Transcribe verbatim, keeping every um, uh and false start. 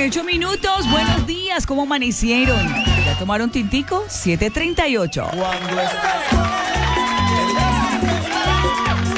ocho minutos. Buenos días, ¿cómo amanecieron? ¿Ya tomaron tintico? siete treinta y ocho. Cuando estás